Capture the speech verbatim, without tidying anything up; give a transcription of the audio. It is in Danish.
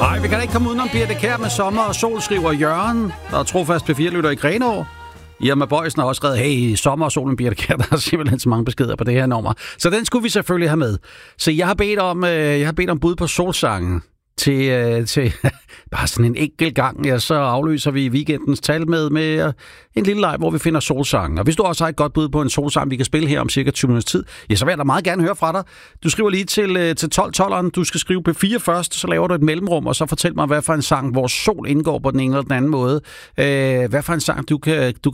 Nej, vi kan ikke komme udenom Birthe Kjær med sommer og sol, skriver Jørgen, der er trofast P fire-lytter i Grenaa. Irma Bøjsen har også skrevet, hey, sommer og solen, Birthe Kjær, der er simpelthen så mange beskeder på det her nummer. Så den skulle vi selvfølgelig have med. Så jeg har bedt om, øh, jeg har bedt om bud på solsangen til, øh, til bare sådan en enkelt gang. Ja, så afløser vi weekendens tal med, med øh, en lille leg, hvor vi finder solsangen. Og hvis du også har et godt bud på en solsang, vi kan spille her om cirka tyve minutters tid, ja, så vil jeg da meget gerne høre fra dig. Du skriver lige til, øh, til tolv tolveren, du skal skrive P fire først, så laver du et mellemrum, og så fortæl mig, hvad for en sang, hvor sol indgår på den ene eller den anden måde. Øh, hvad for en sang, du kan, du